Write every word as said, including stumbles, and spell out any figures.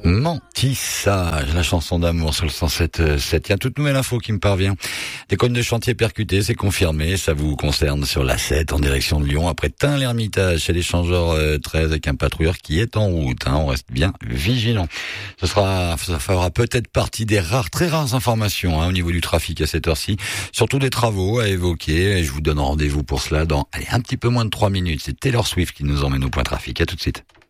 Mentissage, la chanson d'amour sur le cent sept virgule sept. Il y a toute nouvelle info qui me parvient. Des cônes de chantier percutés, c'est confirmé. Ça vous concerne sur l'A sept en direction de Lyon. Après Tain-l'Hermitage, chez l'échangeur euh, treize avec un patrouilleur qui est en route. Hein. On reste bien vigilant. Ce sera, ça fera peut-être partie des rares, très rares informations hein, au niveau du trafic à cette heure-ci. Surtout des travaux à évoquer. Et je vous donne rendez-vous pour cela dans allez, un petit peu moins de trois minutes. C'est Taylor Swift qui nous emmène au point trafic. À tout de suite.